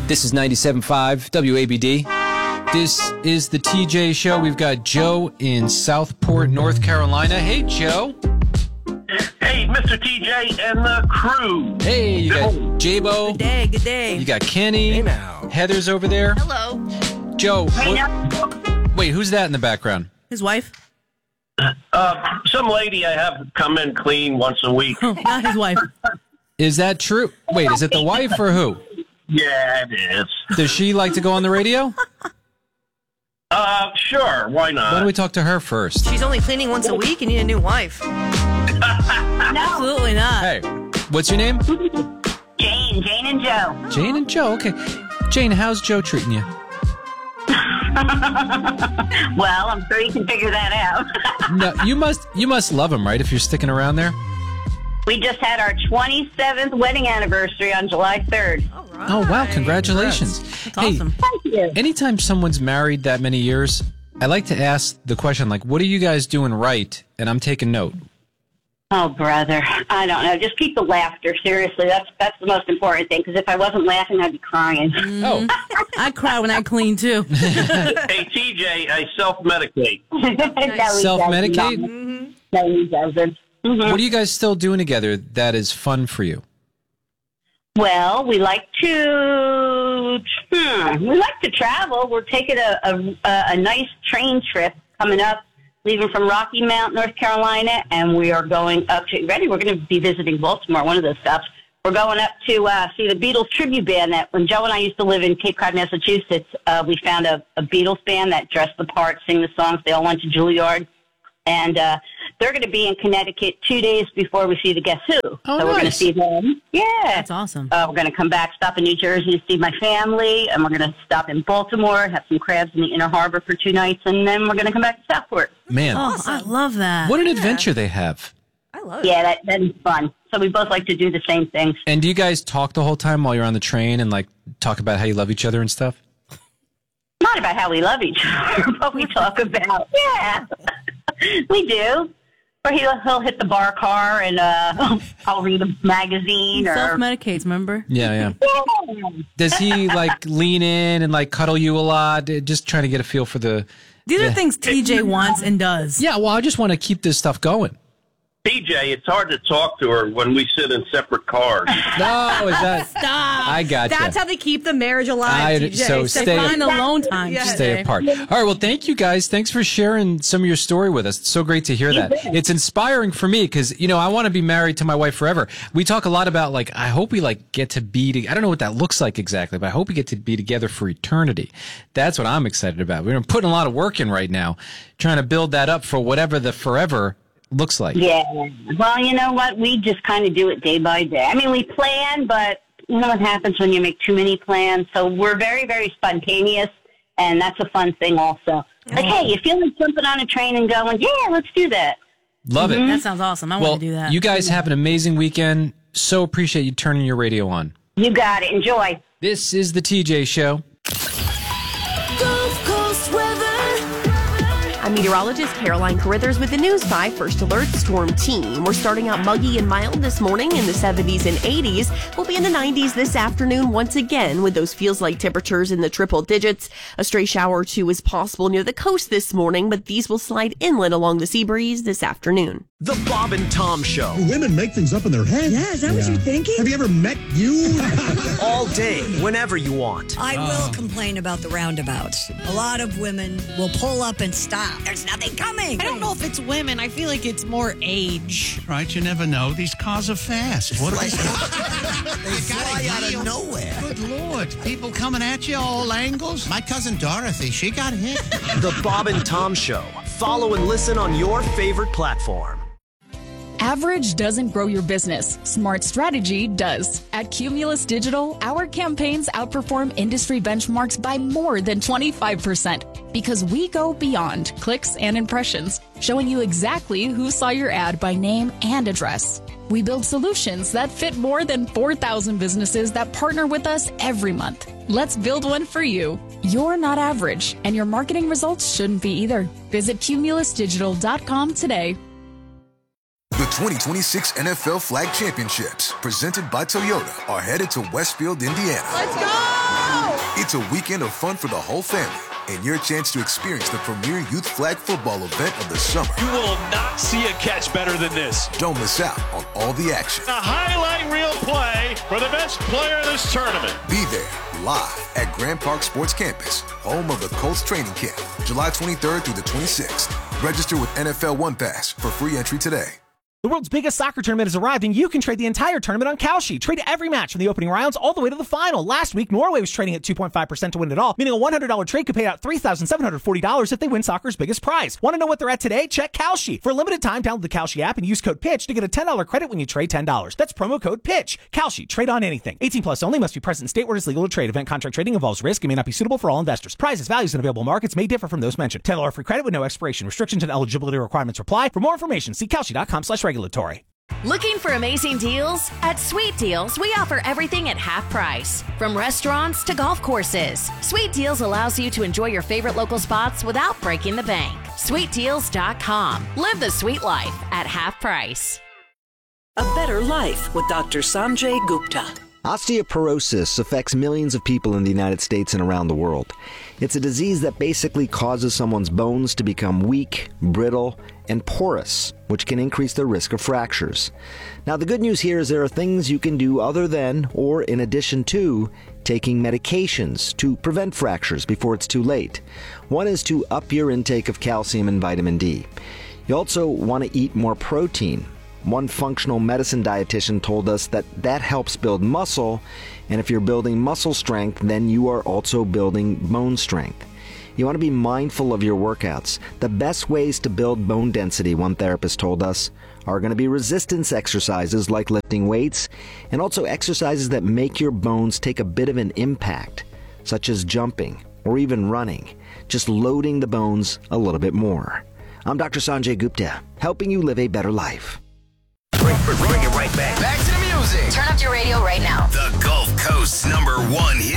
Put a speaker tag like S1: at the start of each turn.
S1: This is 97.5 WABD. This is the TJ Show. We've got Joe in Southport, North Carolina. Hey, Joe.
S2: Hey, Mr. TJ and the crew.
S1: Hey, you got J-Bo.
S3: Good day, good day.
S1: You got Kenny.
S4: Hey now.
S1: Heather's over there.
S3: Hello.
S1: Joe. Wait, who's that in the background?
S3: His wife?
S2: Some lady I have come in clean once a week.
S3: Not his wife.
S1: Is that true? Wait, is it the wife or who?
S2: Yeah, it is.
S1: Does she like to go on the radio?
S2: Sure, why
S1: Why don't
S2: not?
S1: we talk to her first?
S3: She's only cleaning once a week and you need a new wife. Absolutely not.
S1: Hey, what's your name?
S5: Jane and Joe.
S1: Jane and Joe. Okay. Jane, how's Joe treating you?
S5: Well, I'm sure you can figure that out.
S1: No, you must love him, right? If you're sticking around there.
S5: We just had our 27th wedding anniversary on July 3rd.
S3: All right.
S1: Oh, wow. Congratulations.
S3: That's awesome.
S5: Thank you.
S1: Anytime someone's married that many years, I like to ask the question, like, what are you guys doing right? And I'm taking note.
S5: Oh, brother. I don't know. Just keep the laughter. Seriously, that's the most important thing. Because if I wasn't laughing, I'd be crying.
S1: Oh,
S3: I cry when I clean, too.
S2: Hey, TJ, I self-medicate.
S5: No, he
S1: self-medicate?
S5: doesn't. No, he doesn't. Mhm.
S1: What are you guys still doing together that is fun for you?
S5: Well, we like to travel. We're taking a nice train trip coming up, leaving from Rocky Mount, North Carolina, and we are going up to, ready? We're going to be visiting Baltimore, one of those stops. We're going up to see the Beatles tribute band that when Joe and I used to live in Cape Cod, Massachusetts, we found a Beatles band that dressed the part, sing the songs. They all went to Juilliard. And they're going to be in Connecticut 2 days before we see the Guess Who.
S1: Oh,
S5: so we're going to
S1: nice.
S5: see them. Yeah.
S3: That's awesome.
S5: We're going to come back, stop in New Jersey to see my family, and we're going to stop in Baltimore, have some crabs in the Inner Harbor for 2 nights, and then we're going to come back to Southport.
S1: Man,
S3: Oh, I love that.
S1: what an adventure they have.
S3: I love it.
S5: Yeah, that is fun. So we both like to do the same things.
S1: And do you guys talk the whole time while you're on the train and, like, talk about how you love each other and stuff?
S5: Not about how we love each other, but we talk about, yeah, we do. Or he'll hit the bar car, and I'll read a magazine. Or
S3: Self-medicates, remember?
S1: Yeah. Does he, like, lean in and, like, cuddle you a lot? Just trying to get a feel for the...
S3: These are things TJ wants and does.
S1: Yeah, well, I just want to keep this stuff going.
S2: TJ, it's hard to talk to her when we sit in separate cars.
S1: No, is that...
S3: Stop.
S1: I gotcha.
S6: That's how they keep the marriage alive, TJ.
S1: So stay...
S3: Find alone time.
S6: Yeah.
S1: Stay apart. All right, well, thank you guys. Thanks for sharing some of your story with us. It's so great to hear that. It's inspiring for me because, you know, I want to be married to my wife forever. We talk a lot about, like, I hope we, like, get to be... I don't know what that looks like exactly, but I hope we get to be together for eternity. That's what I'm excited about. We're putting a lot of work in right now, trying to build that up for whatever the forever looks like.
S5: Yeah. Well, you know what? We just kind of do it day by day. I mean, we plan, but you know what happens when you make too many plans. So we're very, very spontaneous, and that's a fun thing also. Like, hey, you feel like jumping on a train and going, yeah, let's do that.
S1: Love it.
S3: That sounds awesome. I
S1: Well,
S3: want to do that.
S1: you guys have an amazing weekend. So appreciate you turning your radio on.
S5: You got it. Enjoy.
S1: This is the TJ Show.
S7: Gulf Coast weather. I'm meteorologist Caroline Carithers with the News 5 First Alert Storm Team. We're starting out muggy and mild this morning in the 70s and 80s. We'll be in the 90s this afternoon once again with those feels-like temperatures in the triple digits. A stray shower or two is possible near the coast this morning, but these will slide inland along the sea breeze this afternoon.
S4: The Bob and Tom Show.
S8: Women make things up in their head.
S6: Yeah, is that what you're thinking?
S8: Have you ever met you?
S4: All day, whenever you want.
S6: I will complain about the roundabouts. A lot of women will pull up and stop. There's nothing coming.
S9: I don't know if it's women. I feel like it's more age.
S10: Right, you never know. These cars are fast. What
S8: They fly out of nowhere.
S10: Good Lord. People coming at you all angles. My cousin Dorothy, she got hit.
S4: The Bob and Tom Show. Follow and listen on your favorite platform.
S11: Average doesn't grow your business. Smart strategy does. At Cumulus Digital, our campaigns outperform industry benchmarks by more than 25% because we go beyond clicks and impressions, showing you exactly who saw your ad by name and address. We build solutions that fit more than 4,000 businesses that partner with us every month. Let's build one for you. You're not average, and your marketing results shouldn't be either. Visit cumulusdigital.com today.
S12: The 2026 NFL Flag Championships, presented by Toyota, are headed to Westfield, Indiana.
S13: Let's go!
S12: It's a weekend of fun for the whole family and your chance to experience the premier youth flag football event of the summer.
S14: You will not see a catch better than this.
S12: Don't miss out on all the action.
S14: A highlight reel play for the best player in this tournament.
S12: Be there live at Grand Park Sports Campus, home of the Colts training camp, July 23rd through the 26th. Register with NFL One Pass for free entry today.
S15: The world's biggest soccer tournament has arrived, and you can trade the entire tournament on Kalshi. Trade every match from the opening rounds all the way to the final. Last week, Norway was trading at 2.5% to win it all, meaning a $100 trade could pay out $3,740 if they win soccer's biggest prize. Want to know what they're at today? Check Kalshi. For a limited time, download the Kalshi app and use code PITCH to get a $10 credit when you trade $10. That's promo code PITCH. Kalshi. Trade on anything. 18 plus only. Must be present in state where it is legal to trade. Event contract trading involves risk and may not be suitable for all investors. Prizes, values, and available markets may differ from those mentioned. $10 free credit with no expiration. Restrictions and eligibility requirements apply. For more information, see Kalshi.com/regulatory.
S16: Looking for amazing deals? At Sweet Deals, we offer everything at half price. From restaurants to golf courses, Sweet Deals allows you to enjoy your favorite local spots without breaking the bank. SweetDeals.com. Live the sweet life at half price.
S17: A better life with Dr. Sanjay Gupta.
S18: Osteoporosis affects millions of people in the United States and around the world. It's a disease that basically causes someone's bones to become weak, brittle, and porous, which can increase the risk of fractures. Now, the good news here is there are things you can do other than, or in addition to, taking medications to prevent fractures before it's too late. One is to up your intake of calcium and vitamin D. You also want to eat more protein. One functional medicine dietitian told us that helps build muscle, and if you're building muscle strength, then you are also building bone strength. You want to be mindful of your workouts. The best ways to build bone density, one therapist told us, are going to be resistance exercises like lifting weights, and also exercises that make your bones take a bit of an impact, such as jumping or even running, just loading the bones a little bit more. I'm Dr. Sanjay Gupta, helping you live a better life.
S19: Bring it right back. Back to the music.
S20: Turn up your radio right now.
S19: The Gulf Coast's #1 hit